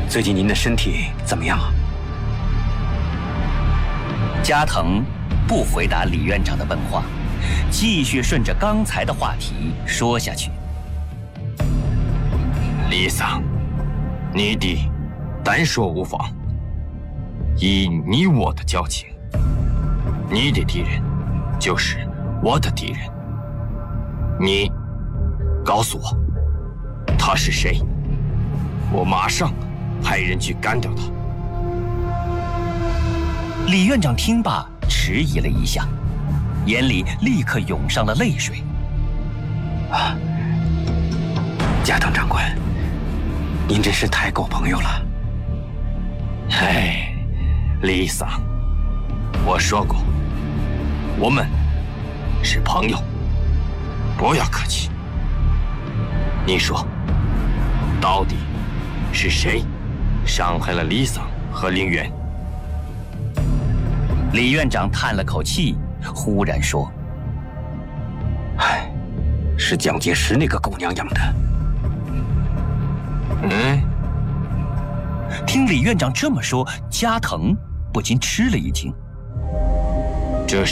最近您的身体怎么样啊？ 加藤不回答李院长的问话，继续顺着刚才的话题说下去。 李桑，你的单说无妨。以你我的交情，你的敌人就是我的敌人。你告诉我他是谁，我马上派人去干掉他。 李院长听罢迟疑了一下，眼里立刻涌上了泪水。 加藤长官，您真是太够朋友了。 李桑，我说过，我们是朋友，不要客气。你说，到底是谁伤害了李桑和林渊？ 李院长叹了口气，忽然说：“ 是蒋介石那个狗娘养的。” 听李院长这么说，加藤不禁吃了一惊。 这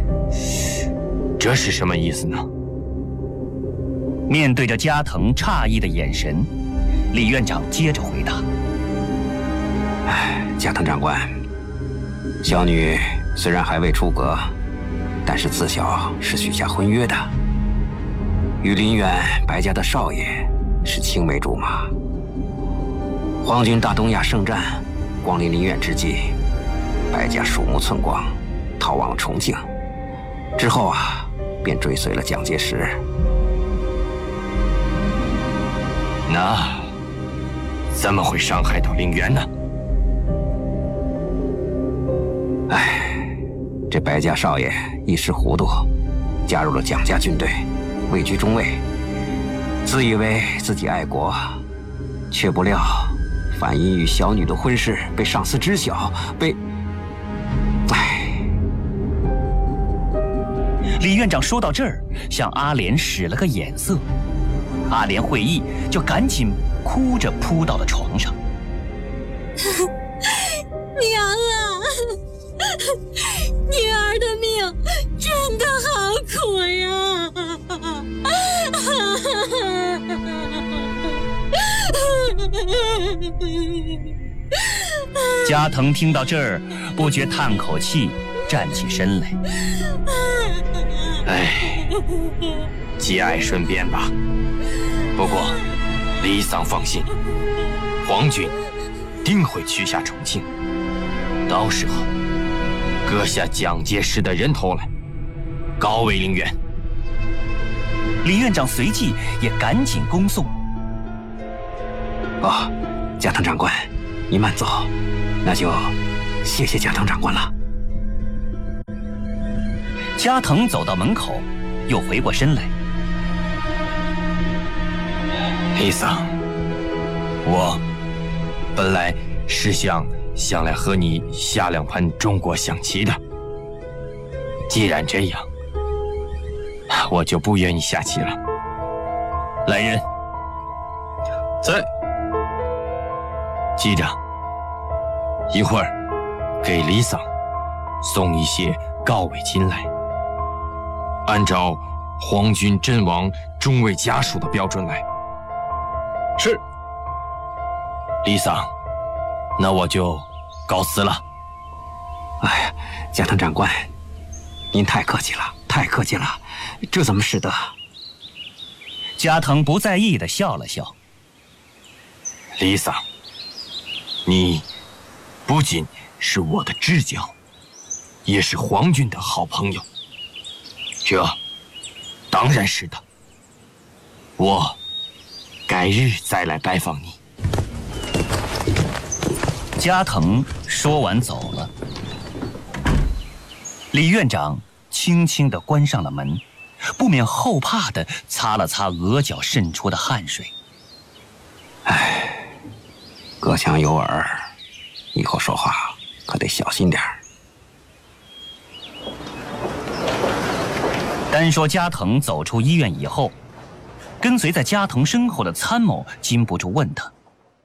是什么意思呢？ 面对着加藤诧异的眼神，李院长接着回答：“ 加藤长官，小女虽然还未出阁，但是自小是许下婚约的，与林渊白家的少爷是青梅竹马。皇军大东亚圣战光临林渊之际，白家鼠目寸光，逃往了重庆。之后便追随了蒋介石。 那怎么会伤害到林渊呢？ 这白家少爷一时糊涂，加入了蒋家军队，位居中尉，自以为自己爱国，却不料反因与小女的婚事被上司知晓， 李院长说到这儿，向阿莲使了个眼色，阿莲会意，就赶紧哭着扑到了床上。 娘啊，女儿的命真的好苦呀！ 加藤听到这儿，不觉叹口气，站起身来。 节哀顺变吧。不过，李桑放心，皇军定会取下重庆，到时候割下蒋介石的人头来，告慰林渊。 李院长随即也赶紧恭送。 加藤长官，您慢走，那就谢谢加藤长官了。 加藤走到门口，又回过身来。 李桑，我本来是想来和你下2盘中国象棋的，既然这样，我就不愿意下棋了。来人， 在。 记着，一会儿给李桑送一些告慰金来，按照皇军阵亡中尉家属的标准来。 是。 李桑，那我就告辞了。 加藤长官，您太客气了，太客气了，这怎么使得？ 加藤不在意地笑了笑。 李桑，你不仅是我的至交，也是皇军的好朋友，这当然是的。我改日再来拜访你。 加藤说完走了。李院长轻轻地关上了门，不免后怕地擦了擦额角渗出的汗水。 隔墙有耳，以后说话可得小心点儿。 单说加藤走出医院以后，跟随在加藤身后的参谋禁不住问他：“